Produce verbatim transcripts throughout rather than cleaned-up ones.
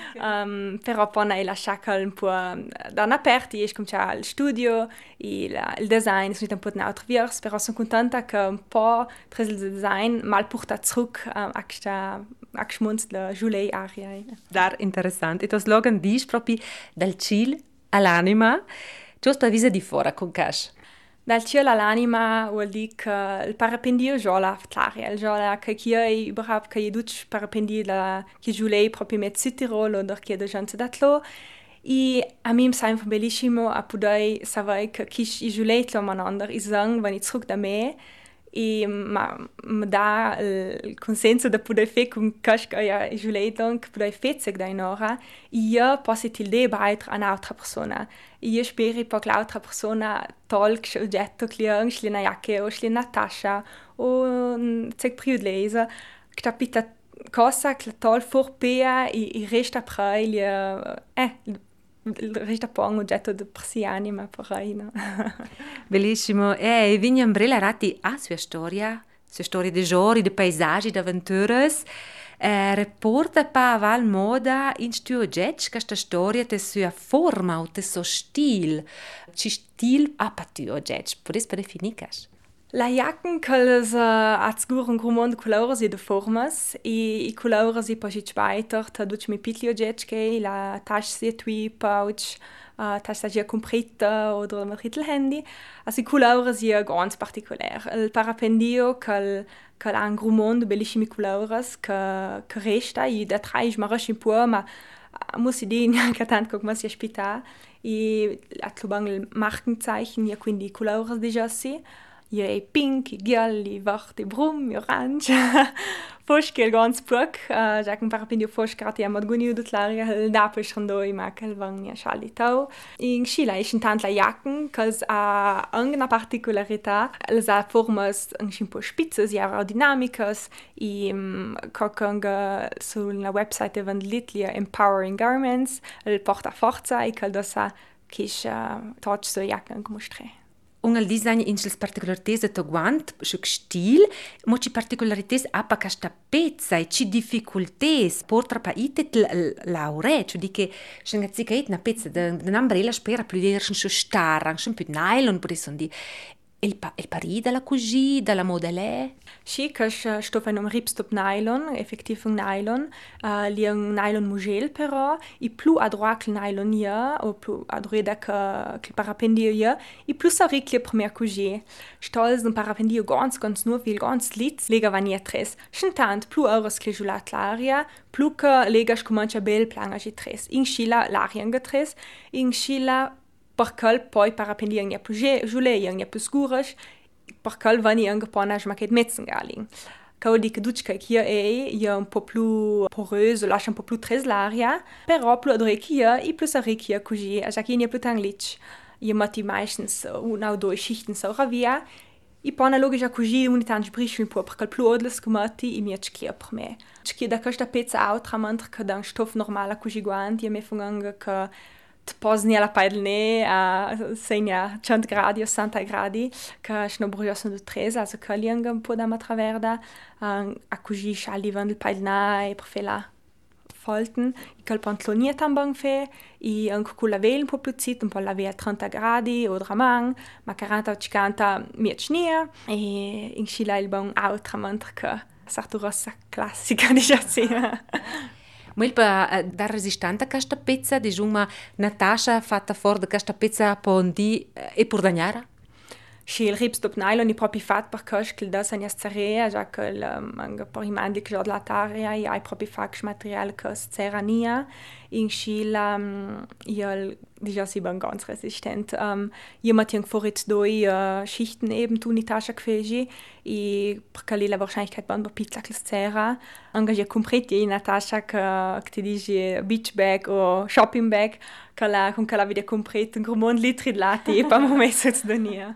um, però poi lasciato un po' da un'aperti, e cominciare il studio, il, il design, sono un po' in altro vers, però sono contenta che un po' tra il design mal porta zurück um, a questa a schmunz la Julie aria. Dar interessant. E to slogan dice proprio dal ciel all'anima, giusto a visa di fora con cash. Dal cielo all'anima vuol dire che il parapendio giola l'aria, giola che chi è überhaupt che duc parapendio la che Julie proprio met Südtirol oder che da gente datlo. E a me mi sembra bellissimo a poter sapere che chi i Julie lo manander i sang wenn ich zurück da me e ma mi dà il consenso di poter fare con casca e Julie donc poter fare da un'ora e io posso ti beitrare a un'altra persona. Io spero che l'altra persona tolga oggetto che ha una jacca o una tascia o un privilege che capita cosa che tol forpea e resta poi eh resta poi un oggetto di persianima poi no. Bellissimo. E Vigna Umbrella Ratti ha sua storia, sua storia di giorni, di paesaggi, di avventure. Eh, reporta pa val moda in stu oggetto questa storia te sua forma o te suo stil. Ci stil ha pa tu oggetto, podes pa definicas? La jacken können als guren grumon colores e de formas e i colores e poi weiter ta duc mi pitli oggetke la tasch se tui pouch uh, tasch sia comprita oder mit rittel handy also colores ie ganz particulär el parapendio cal cal un grumon de bellissimi colores que que resta i da trai marasch un po ma muss ideen che tanto come si aspetta e a clubang il markenzeichen ja quindi colores déjà si je è pink, gialli, verde, brum, orange. Fosch il ganz puc, uh, già che un parapendio fosch grati a madguni ud l'aria, il dapo schandoi ma che il vagna schali tau. In Scila è intant la jacken, cos ha una particolarità, le ha formas un po' spitze, si aerodinamicas, e um, coccanga sulla website van Litlia Empowering Garments, il porta forza e che dosa kish uh, touch so jacken mostrare. Un al design in les particularités de to guant, schuc stil, mo ci particularités apa casta pezza e ci difficultés portra pa itet laure, cioè di che scengazzi che na pezza de n'ambrella spera più di erschen scho star, schon più nylon per di il pa il pari dalla così dalla modelle. Sì, che sto facendo un ripstop nylon, effettiv un nylon, uh, li un nylon mugel però, e più a droit che il nylon ia, o più a droit che il parapendio ia, e più sa ricchia prima così. Stolz un parapendio ganz, ganz nur viel, ganz litz, lega vanietres. Schentant, più euros che julat l'aria, più che lega scomancia bel planga tres. In scila l'aria angetres, in scila perché poi parapendio ia più giule, ia più scuras, perché vani angepanage ma che metzen galing. Cau di che ducca che è ia un po' più poreuse, lascia un po' più tres l'aria, però più adrecchia e più saricchia così, a già che ia più tanglitsch. Ia matti meistens una o due schichten saura via, e poi logica così ogni tanto brisci un po' perché più odles comatti e mi acchia per me. Acchia da questa pezza altra mentre che da un stoff normale così guanti e mi funganga che pozni alla paidne a segna cent gradi o sessanta gradi che sono bruciato di tre, also che li hanno un po' da matraverda a così scialli vanno il paidna e per fare la folten che il pantaloni tambang fe e anche con la vela un po' più zit, un po' la vela a trenta gradi o dramang, ma quaranta o cinquanta miecnia e in scila il bon altra mentre che sarto rossa classica diciamo. Mo pa da resistente a questa pezza, diciamo, Natasha fatta fuori da questa pezza pondi e pur dagnara? Sì, il ripstop nylon è proprio fatto perché che da sania starea, già che il poi mandi che la taria e hai proprio fatto materiale che serania in scila io dice si ben ganz resistent. Um, io matti vorher due uh, Schichten eben tu in Tasche quasi e perché lì la wahrscheinlichkeit ban per pizza che sera anche compreti in Tasche che che ti dice beach bag o shopping bag che la con che la vede compreto un grumon litri lati e pa mo messo da nia.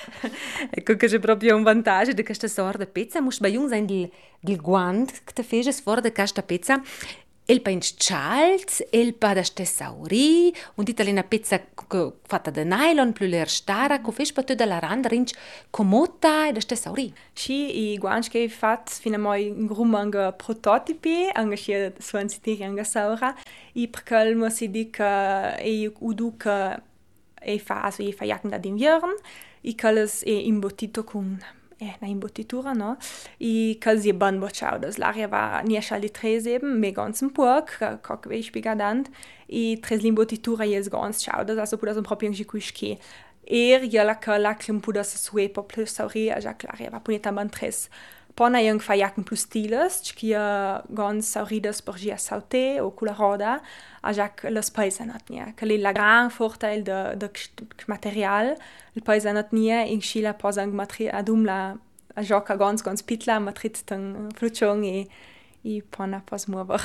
Ecco che c'è proprio un vantaggio di questa sorta pezza, mus ba jung sein il il guant che te fece fuori da questa pezza. El pa in schalt, el pa da stessauri, und italina pezza fatta da nylon, più ler stara, co fes pa tu dalla randa rinch comotta e da stessauri. Sì, i guanci che fat fino a moi in grum anga prototipi, anga sia suan sitiri anga saura, e perché mo si di che e udu che e fa also e fa jacken da d'invierno e calles e imbottito con eh, una imbottitura, no? E calls je ban bocciaudas. L'aria va nie schall di tres eben, me ganz un poc, coc vei spigadant, e tres l'imbottitura jes ganz schaudas, also pudas un proprio angi quischi. Er je la que la clim pudas sue po plus sauri, a ja l'aria va punita ban tres. Pona jeng fa jacken plus stiles, čkia ganz sauridas per gia sauté o cula roda, a ja las paisanat nia. Que li la gran vorteil de, de material, il paisanat nia in schila posang matri adum la a joca ganz ganz pitla matrit tang fluchong e e pona pos muover.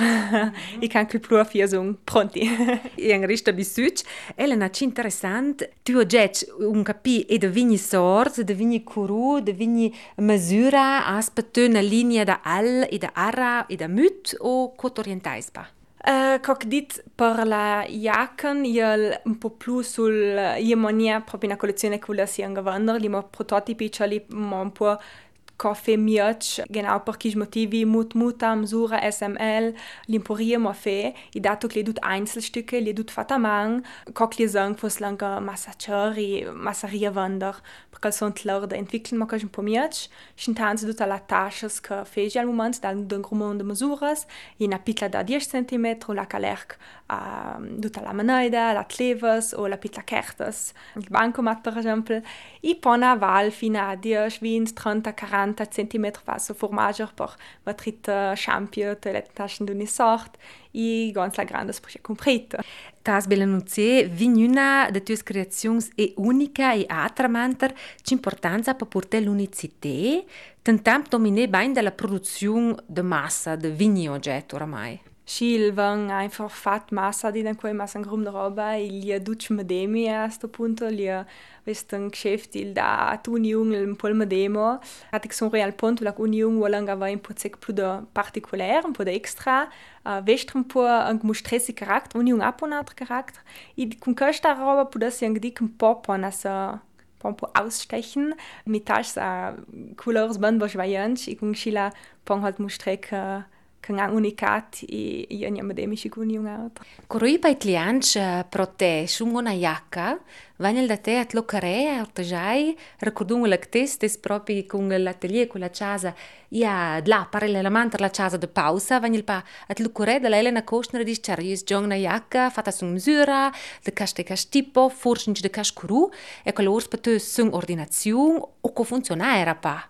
I can cul plua fiasung pronti. E in resta bisuc, Elena, ci interessant, tu ho getch un capi e de vigni sorts, de vigni curu, de vigni mesura, aspetto una linea da al e da ara e da mut o cot orientais pa? Uh, Coc dit per la jacken, io un po' più sul... Io monia proprio una collezione che volevo sia vendere, li mo prototipi, cioè li mo un po' Kaffee miec, genau per quis motivi, mut muta, misura, S M L, l'imporia mo fe, i dato che li dut Einzelstücke, li dut fata man, coc li sang fos langa massaceri, massaria vender, perché sunt lor da entwickeln mo cos un po' miec, scintanz dut alla taschas che fegi al moment, dal d'un grumon de misuras, in a pitla da dieci centimetri, la calerc uh, dut alla manaida, la tlevas o la pitla kertas, il bancomat per esempio, i pona val fina a dieci, venti, trenta, quaranta centimetri fa so formager per matrit uh, champio, le taschen d'uni sort, i ganz la grandes per compreta. Tas bella nunzie, vignuna de tuas creazions e unica e atramanter c'importanza per portare l'unicità, tentamp domine bain della produzione de massa de vigni oggetto oramai. Schil van einfach fat massa di dan quei massa grum de roba, il ja duc medemi a sto punto, il ja vest un geschäft il da at uniung un pol medemo. Hat ik son real punto la uniung wolanga va un po sec plus de particulier, un po de extra, uh, vest un po un mustressi charakter, uniung aponat charakter. I con questa roba pudas ja dik un po pona sa un po ausstechen, mit tas a couleurs ban bosch vajanch, i con schila pon halt mustrek uh, che ha unicat e io ne abbiamo demici con un altro. Coroi pa itlianch pro te shungona jacca, vanel da te at locare artajai, ricordum la tes tes propi con l'atelier con la casa, ia la parallelamente la casa de pausa, vanel pa at locare da Elena Kostner dis charius jongna jacca fatta su misura, de caste castipo, forse de cascuru, e colors pa te sun ordinazione o co funzionare pa.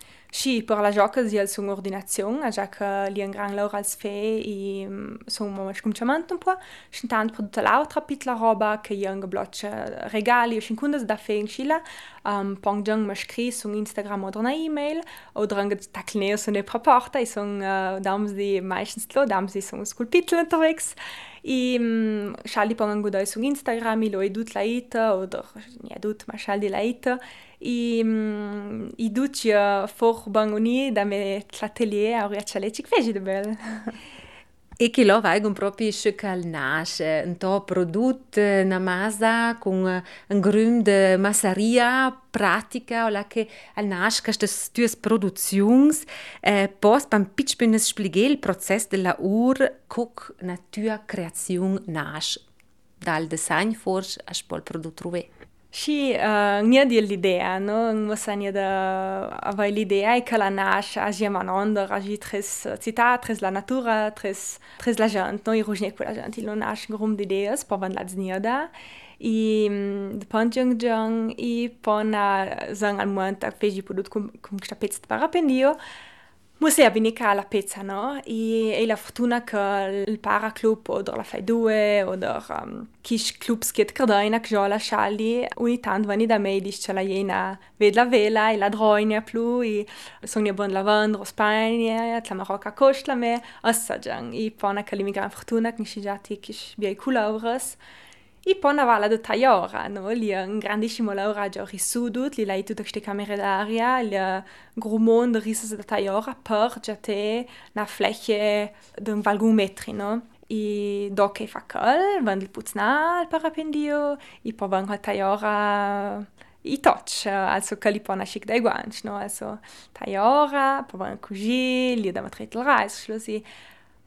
Sì, per la gioca si ha un'ordinazione, a già che li un gran loro als fe e sono scumciamento un po', intanto per tutta l'altra piccola roba che io ho blocca regali o cinquanta da fe in scilla, um, pong giang mi scrivi su Instagram o una email, o drang taclineo su ne proporta, e sono uh, dams di meistens lo, dams di sono sculpittel unterwegs. I um, scialli pongan godai su Instagram, i lo edut la ita, o nie edut, ma scialli la ita, i um, i ducia for bangoni da me l'atelier a riaccialecik fegi de bel. E che lo vai con proprio scecal nasce, un to prodotto na masa con un grüm de massaria pratica o la che al nasce queste tuas produzions eh, pos pam pitch benes spiegare il processo della ur coc na tua creazione nasce dal design forse a spol prodotto ruve. Sì, uh, non è l'idea, no? Non so avere l'idea è che la nasce a Giamanonda, a tres città, tres la natura, tres, tres la gente, no? I rugni con la gente, non nasce un grum di idee, poi vanno la znida. E poi giang giang, e poi zang al momento che feci prodotto con questa pezza di parapendio, Musei abbinica la pezza, no? E, e la fortuna che il Paraclub o la Fai due o um, kish clubs che cardaina che la scialli ogni tanto vanno da me e dice la jena ved la vela e la droina più e sono buon lavandro Spagna la Marocca costa me assaggiang e poi che la gran fortuna che si già ti kish bei colores. E poi una vala de Taiora, no? Li un grandissimo laura già risudut, li lai tutte queste camere d'aria, li grumon de risas de Taiora per già te na fläche d'un valgun metri, no? E doc e fa cal, van il puzna al parapendio, e poi van al Taiora i touch, also che li pona schick dai guanci, no? Also Taiora, poi van così, li da matret il reis, schlossi.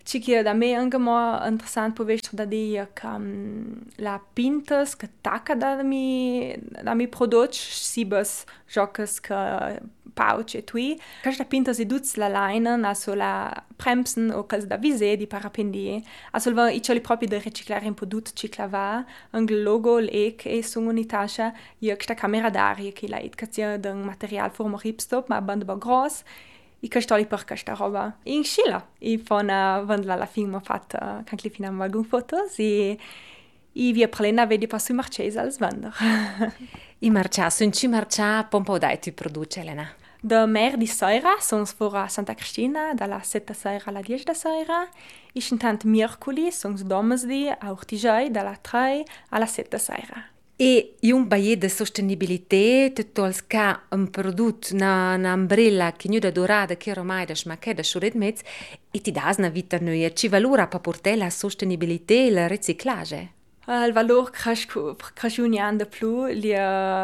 Ci che da me anche mo interessant può essere da dire che um, la pintas che tacca da mi da mi prodotti sibas jockes che pouch e tui questa pintas e duts la line also la bremsen o cals da vise di parapendi also va i cioli proprio da riciclare un prodotto ciclava anche il logo l'e che sono un'itascia io questa camera d'aria che la educazione d'un material forma ripstop ma band ba gross i castoli per questa roba in Scilla i fona quando la film ho fatto kan li fina mal gun fotos e i via plena vedi passu marchese als vender. I marcia, sun ci marcia pompo dai tu produce Elena. Da mer di sera sono fora Santa Cristina dalla sette sera alla dieci da sera e intant mercoli sono domesdi a Urtigiai dalla tre alla sette sera. E un baie de sostenibilità tutto il ca un prodotto na na umbrella che nu da dorada che ormai da schmacche da schuret mezz e ti das na vita nuova ci valora per portare la sostenibilità e il riciclage. Il valore cresce ogni anno di più, li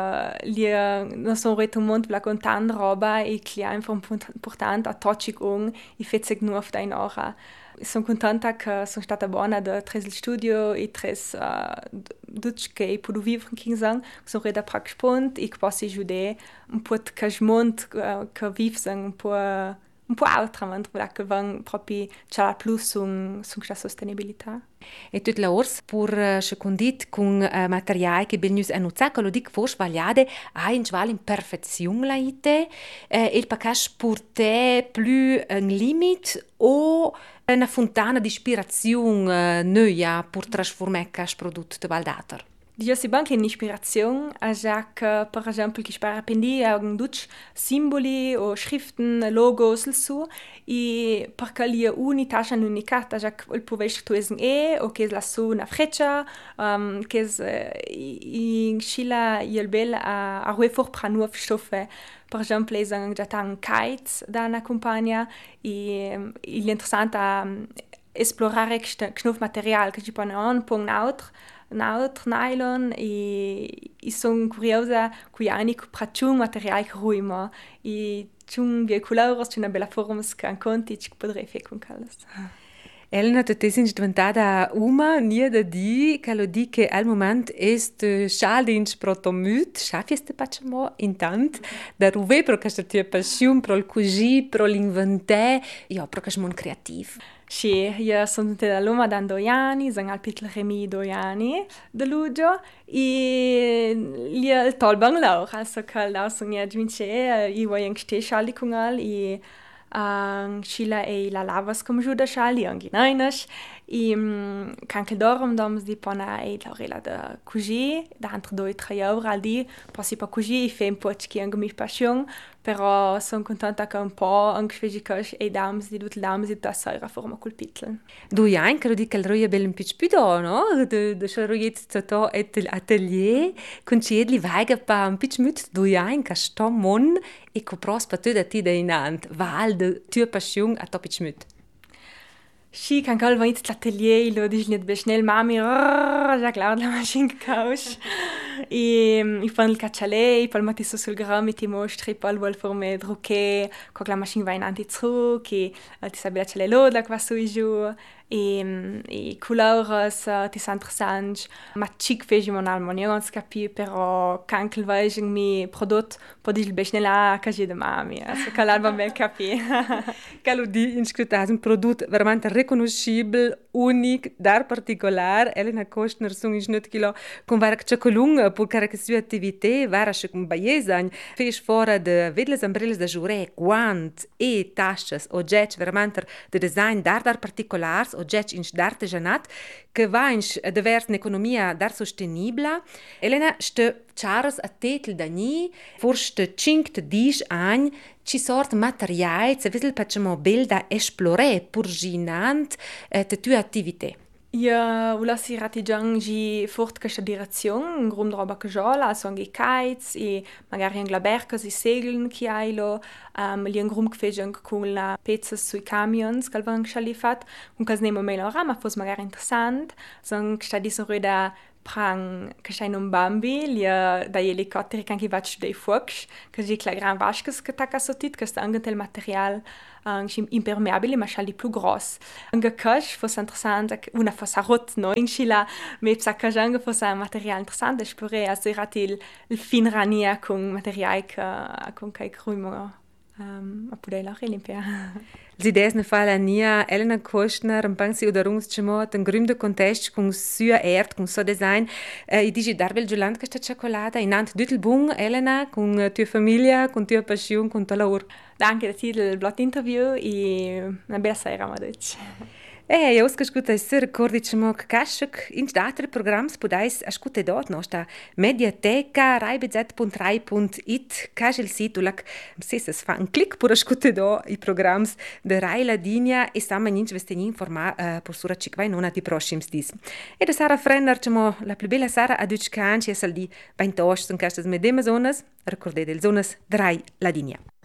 non sono retto molto la contant roba e che è importante a tocci con i fezzi nuovi da in ora. Sono contenta che sono stata buona da tre il studio e tre tutti che posso vivere in Kingsang, sono reda prac spont e che posso aiutare un po' che smonto che vive un po' un po' altramente, perché van proprio c'è più su questa sostenibilità. E tutto l'ors pur secondit con uh, materiali che belnus hanno usato, lo dico forse sbagliate, ha in sval in perfezione la ite, eh, il paccage porte più un limite o una fontana di ispirazione uh, nuova per trasformare questo prodotto di valdater. Io si banca in ispirazione, a che per esempio che spara pendi a un duc simboli o schriften, logos su e perché li è un'italia unicata, a che il può essere tu es e o che la su una freccia, um, che es in Scilla il bel a a ruefor pra nuove stoffe. Per esempio, es un già un kites da una compagnia e l'interessante a esplorare questo nuovo materiale che ci pone un po' un altro un altro nylon e, e sono curiosa che anni che pratico materiale che ruimo e c'è un bel colore, c'è una bella forma che anconti che potrei fare con caldas. Elena, tu sei diventata una nia da di che lo di che al momento è challenge protomut, schaffest pacemo intant da ruve pro questa tua passione pro il cugi, pro l'inventare, io pro questo mondo creativo. Sì, io sono da Loma da due anni, sono al piccolo Remi due anni da Luglio e il tolbang laur, also che la sono io giunce, io voglio anche stare con lui e uh, Scilla e la lavas come giù da Schalli, anche nainas e um, anche dorm doms di pona e Laurela da cugi, da altri due tre euro al di, passi per cugi e fai un po' che anche mi passione, però sono contenta che un po' anche fisicash e dams di tutte le dams di da sera forma colpitlen. Due anni che lo dico che il roia bel un po' più da, no? De de roiet toto et atelier, con ci edli vaiga pa un po' più due anni che sto mon e che prospa tu da ti da inant, val de tua passione a topi più. Sì, kan kal vanit l'atelier, lo dis net besnel mami, ja klar la machine couch. E i fan il cacciale, poi mattisso sul gram e ti mostri poi vuol forme drucche, con la machine va in anti truc e ti sabi la celle loda qua su giù e e colores ti sa interessant, ma chic feci mon almoni, non scapi però kan kel vaigen mi prodotto po dis besnel a casi de mami, so che l'alba bel capi. Callo di inscrutas un prodotto veramente riconoscibile, unico, dar particolare. Elena Kostner sono in snut kilo con varak chakolung per care che sua attività vara che con baiesagn fes fora de vedles umbrellas da jure, guant e tasches, oggetti veramente de design dar dar particolars, oggetti in d'artigianat che va in divers un'economia dar sostenibile. Elena ste Charles a tetel da ni, forse cinque dieci anni ci sort materiali, se vesel facciamo bel da esplorare purginant eh, te tue attività. Io volassi ratigiangi fort questa direzione, un grum roba che jola, also anche kites e magari anche la berca, si segeln che hai lo, um, li un grum che fece anche con la pezza sui camions, che vanno che li fat, con che nemo me l'ora, ma fosse magari interessant, so che sta di sorrida prang che c'è un bambi, li dai elicotteri che anche va dei fuochi, che c'è la gran vasca che tacca sottit, che sta anche il materiale um, impermeabile, ma c'è di più grosso. Anche cash fosse interessante, una fosse rot, no? In Scila, ma psa cash anche fosse un materiale interessante, spure asserati il, il fin rania con materiale che con che cruimo um, a poter la relimpia. Les idees ne fa la nia Elena Kostner, un pensi o darungs chemot, un grüm de contest con sua ert, con so design. Uh, I digi darbel Giulant che sta cioccolata, inant dütelbung Elena, con tua famiglia, con tua passion, con tua lavoro. Danke, das ist il blog interview e una bella sera, Maduc. E io ascolto se ricordi che Kashuk in altri programmi podais ascoltare dort nostra mediateca raibezet punto rai punto it cash il sito lac se se fa un click per ascoltare do i programmi de Rai Ladinia e sta maninch vesteni informa uh, per sura cicvai non ati prossimi dis. E da Sara Frenner chemo la più bella Sara aduc canci e saldi bain tost un castas medeme zonas ricordate del zonas de Rai Ladinia.